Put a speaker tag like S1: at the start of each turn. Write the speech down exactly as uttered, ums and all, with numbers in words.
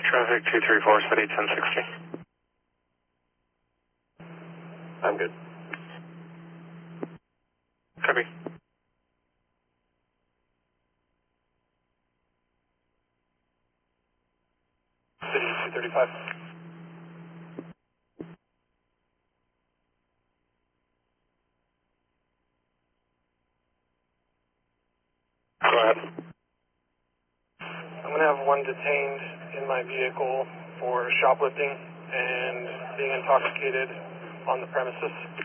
S1: Traffic two three four, City ten sixty.
S2: I'm good.
S1: Copy.
S2: City two thirty-five.
S1: Go ahead.
S2: I'm going to have one detained in my vehicle for shoplifting and being intoxicated on the premises.